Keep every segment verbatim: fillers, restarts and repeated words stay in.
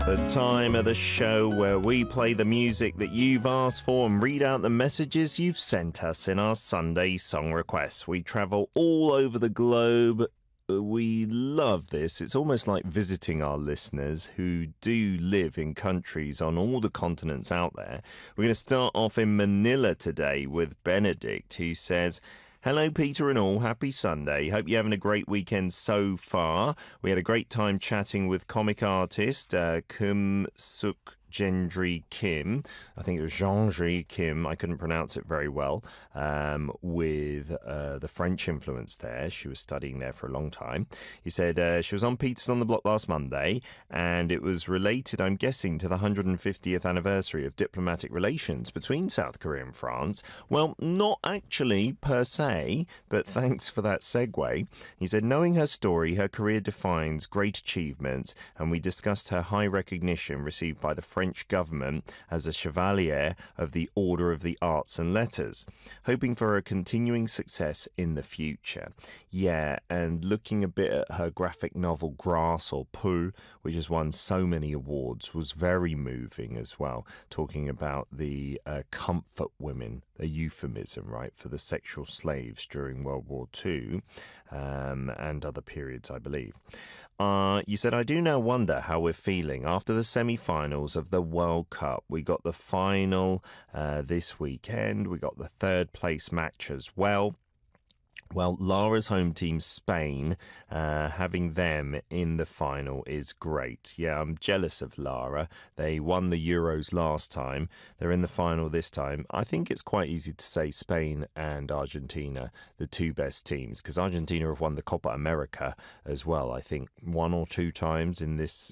The time of the show where we play the music that you've asked for and read out the messages you've sent us in our Sunday song requests. We travel all over the globe. We love this. It's almost like visiting our listeners who do live in countries on all the continents out there. We're going to start off in Manila today with Benedict, who says, "Hello, Peter and all. Happy Sunday. Hope you're having a great weekend so far. We had a great time chatting with comic artist uh, Kim Suk Gendry Kim. I think it was Gendry Kim. I couldn't pronounce it very well. Um, with uh, the French influence there. She was studying there for a long time. He said uh, she was on Peters on the Block last Monday, and it was related, I'm guessing, to the one hundred fiftieth anniversary of diplomatic relations between South Korea and France. Well, not actually per se, but thanks for that segue. He said, knowing her story, her career defines great achievements, and we discussed her high recognition received by the French French government as a Chevalier of the Order of the Arts and Letters, hoping for a continuing success in the future. Yeah, and looking a bit at her graphic novel Grass or Pull, which has won so many awards, was very moving as well, talking about the uh, comfort women, a euphemism, right, for the sexual slaves during World War Two um, and other periods, I believe. Uh, you said, I do now wonder how we're feeling after the semi-finals of the World Cup. We got the final uh, this weekend. We got the third place match as well. Well, Lara's home team, Spain, uh, having them in the final is great. Yeah, I'm jealous of Lara. They won the Euros last time. They're in the final this time. I think it's quite easy to say Spain and Argentina, the two best teams, because Argentina have won the Copa America as well, I think one or two times in this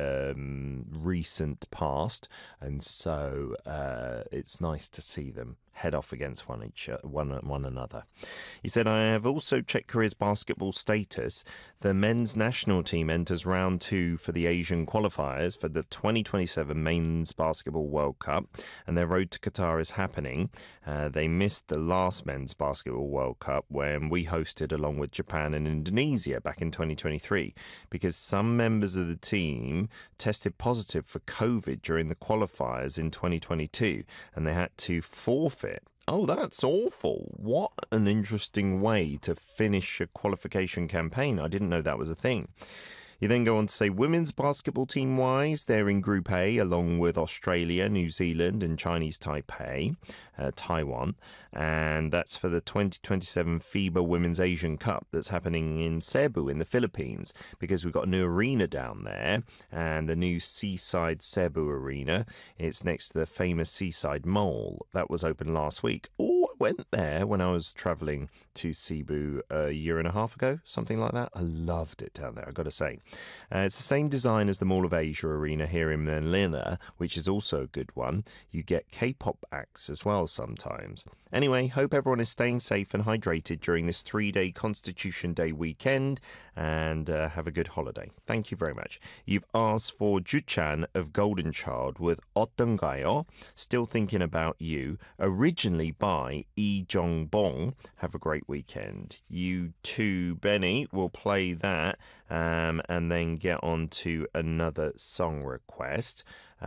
um, recent past. And so uh, it's nice to see them head off against one each one one another. He said, I have also checked Korea's basketball status. The men's national team enters round two for the Asian qualifiers for the twenty twenty-seven Men's Basketball World Cup, and their road to Qatar is happening. Uh, they missed the last Men's Basketball World Cup when we hosted along with Japan and Indonesia back in twenty twenty-three because some members of the team tested positive for COVID during the qualifiers in twenty twenty-two, and they had to forfeit. Oh, that's awful. What an interesting way to finish a qualification campaign. I didn't know that was a thing. You then go on to say women's basketball team-wise, they're in Group A along with Australia, New Zealand and Chinese Taipei, uh, Taiwan. And that's for the twenty twenty-seven FIBA Women's Asian Cup that's happening in Cebu in the Philippines, because we've got a new arena down there, and the new Seaside Cebu Arena. It's next to the famous Seaside Mall. That was open last week. Oh, I went there when I was traveling to Cebu a year and a half ago, something like that. I loved it down there, I've got to say. Uh, it's the same design as the Mall of Asia Arena here in Manila, which is also a good one. You get K-pop acts as well sometimes. Anyway, hope everyone is staying safe and hydrated during this three-day Constitution Day weekend, and uh, have a good holiday. Thank you very much. You've asked for Juchan of Golden Child with 어떤가요? Still Thinking About You, originally by Lee Jong-bong. Have a great weekend. You too, Benny, will play that um, and then get on to another song request.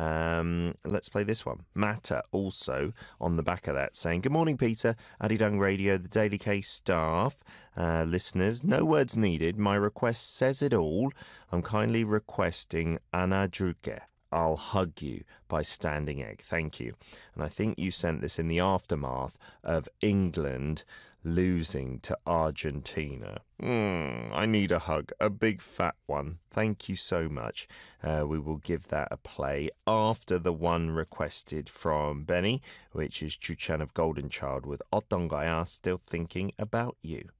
Um, let's play this one. Matta also on the back of that saying, good morning, Peter, Arirang Radio, the Daily K staff, uh, listeners, no words needed. My request says it all. I'm kindly requesting 안아줄게, I'll Hug You by Standing Egg. Thank you. And I think you sent this in the aftermath of England losing to Argentina. Mm, I need a hug, a big fat one. Thank you so much. Uh, we will give that a play after the one requested from Benny, which is Chuchan of Golden Child with 어떤가요? Still Thinking About You.